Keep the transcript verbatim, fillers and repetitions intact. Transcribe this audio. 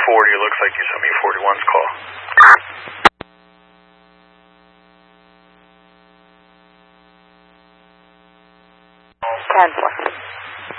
forty, it looks like you sent me forty-one's call. ten four.